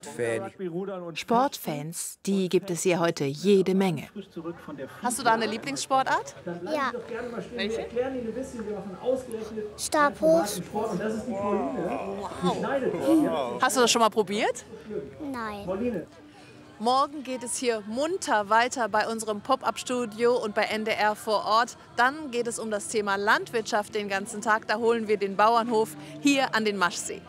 Sportfans, die gibt es hier heute jede Menge. Hast du da eine Lieblingssportart? Ja. Welche? Stabhoch. Wow. Hast du das schon mal probiert? Nein. Morgen geht es hier munter weiter bei unserem Pop-up-Studio und bei NDR vor Ort. Dann geht es um das Thema Landwirtschaft den ganzen Tag. Da holen wir den Bauernhof hier an den Maschsee.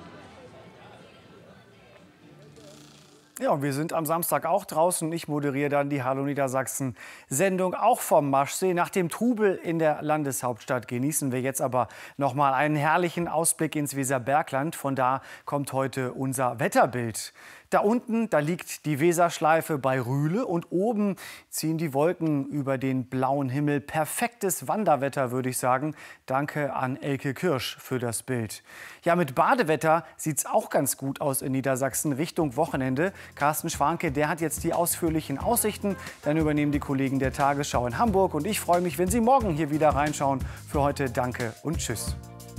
Ja, und wir sind am Samstag auch draußen. Ich moderiere dann die Hallo Niedersachsen-Sendung auch vom Maschsee. Nach dem Trubel in der Landeshauptstadt genießen wir jetzt aber noch mal einen herrlichen Ausblick ins Weserbergland. Von da kommt heute unser Wetterbild. Da unten, da liegt die Weserschleife bei Rühle und oben ziehen die Wolken über den blauen Himmel. Perfektes Wanderwetter, würde ich sagen. Danke an Elke Kirsch für das Bild. Ja, mit Badewetter sieht es auch ganz gut aus in Niedersachsen Richtung Wochenende. Carsten Schwanke, der hat jetzt die ausführlichen Aussichten. Dann übernehmen die Kollegen der Tagesschau in Hamburg. Und ich freue mich, wenn Sie morgen hier wieder reinschauen. Für heute danke und tschüss.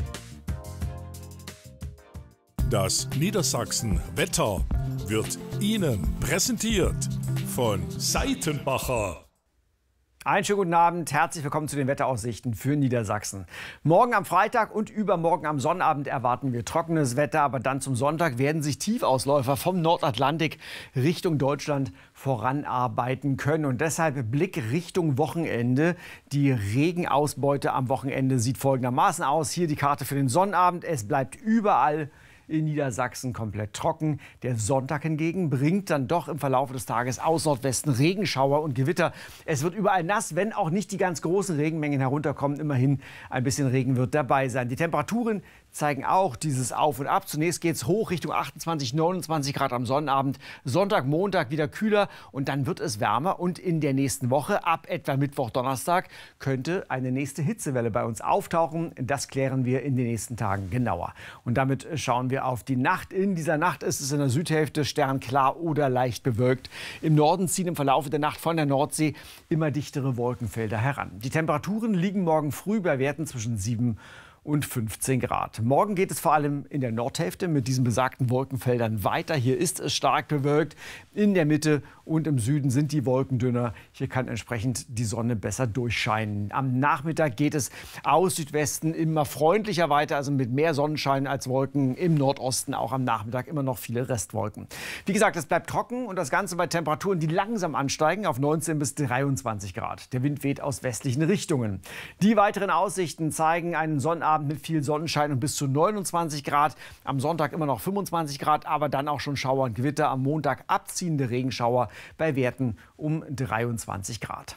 Das Niedersachsen-Wetter wird Ihnen präsentiert von Seitenbacher. Einen schönen guten Abend, herzlich willkommen zu den Wetteraussichten für Niedersachsen. Morgen am Freitag und übermorgen am Sonnabend erwarten wir trockenes Wetter, aber dann zum Sonntag werden sich Tiefausläufer vom Nordatlantik Richtung Deutschland voranarbeiten können. Und deshalb Blick Richtung Wochenende. Die Regenausbeute am Wochenende sieht folgendermaßen aus. Hier die Karte für den Sonnabend. Es bleibt überall in Niedersachsen komplett trocken. Der Sonntag hingegen bringt dann doch im Verlauf des Tages aus Nordwesten Regenschauer und Gewitter. Es wird überall nass, wenn auch nicht die ganz großen Regenmengen herunterkommen. Immerhin ein bisschen Regen wird dabei sein. Die Temperaturen zeigen auch dieses Auf und Ab. Zunächst geht es hoch Richtung 28, 29 Grad am Sonnabend. Sonntag, Montag wieder kühler und dann wird es wärmer. Und in der nächsten Woche, ab etwa Mittwoch, Donnerstag, könnte eine nächste Hitzewelle bei uns auftauchen. Das klären wir in den nächsten Tagen genauer. Und damit schauen wir auf die Nacht. In dieser Nacht ist es in der Südhälfte sternklar oder leicht bewölkt. Im Norden ziehen im Verlauf der Nacht von der Nordsee immer dichtere Wolkenfelder heran. Die Temperaturen liegen morgen früh bei Werten zwischen 7 und 15 Grad. Morgen geht es vor allem in der Nordhälfte mit diesen besagten Wolkenfeldern weiter. Hier ist es stark bewölkt. In der Mitte und im Süden sind die Wolken dünner. Hier kann entsprechend die Sonne besser durchscheinen. Am Nachmittag geht es aus Südwesten immer freundlicher weiter, also mit mehr Sonnenschein als Wolken. Im Nordosten auch am Nachmittag immer noch viele Restwolken. Wie gesagt, es bleibt trocken und das Ganze bei Temperaturen, die langsam ansteigen auf 19 bis 23 Grad. Der Wind weht aus westlichen Richtungen. Die weiteren Aussichten zeigen einen Sonnabend mit viel Sonnenschein und bis zu 29 Grad. Am Sonntag immer noch 25 Grad, aber dann auch schon Schauer und Gewitter. Am Montag abziehende Regenschauer bei Werten um 23 Grad.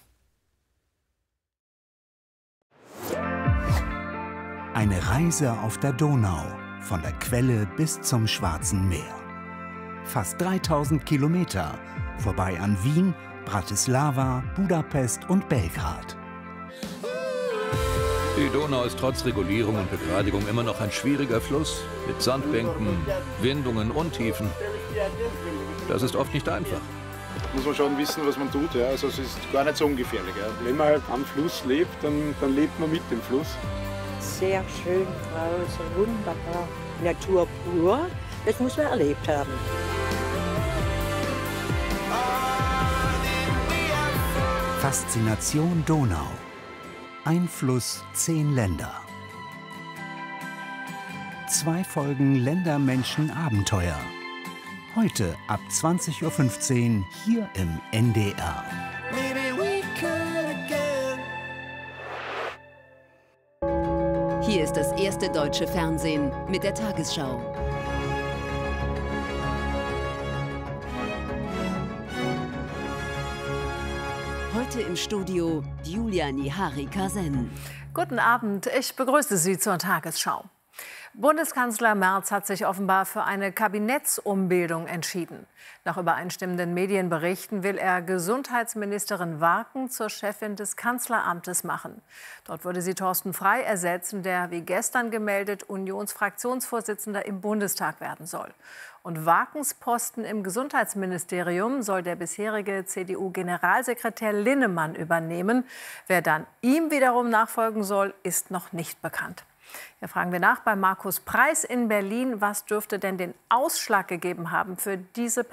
Eine Reise auf der Donau, von der Quelle bis zum Schwarzen Meer. Fast 3000 Kilometer, vorbei an Wien, Bratislava, Budapest und Belgrad. Die Donau ist trotz Regulierung und Begradigung immer noch ein schwieriger Fluss mit Sandbänken, Windungen und Tiefen. Das ist oft nicht einfach. Muss man schon wissen, was man tut. Ja. Also es ist gar nicht so ungefährlich. Ja. Wenn man halt am Fluss lebt, dann lebt man mit dem Fluss. Sehr schön draußen, wunderbar. Natur pur, das muss man erlebt haben. Faszination Donau. Ein Fluss, 10 Länder. 2 Folgen Länder, Menschen, Abenteuer. Heute ab 20:15 Uhr hier im NDR. Hier ist das erste deutsche Fernsehen mit der Tagesschau. Heute im Studio Julia Nihari-Kasen. Guten Abend, ich begrüße Sie zur Tagesschau. Bundeskanzler Merz hat sich offenbar für eine Kabinettsumbildung entschieden. Nach übereinstimmenden Medienberichten will er Gesundheitsministerin Warken zur Chefin des Kanzleramtes machen. Dort würde sie Thorsten Frey ersetzen, der, wie gestern gemeldet, Unionsfraktionsvorsitzender im Bundestag werden soll. Und Warkens Posten im Gesundheitsministerium soll der bisherige CDU-Generalsekretär Linnemann übernehmen. Wer dann ihm wiederum nachfolgen soll, ist noch nicht bekannt. Hier fragen wir nach bei Markus Preis in Berlin. Was dürfte denn den Ausschlag gegeben haben für diese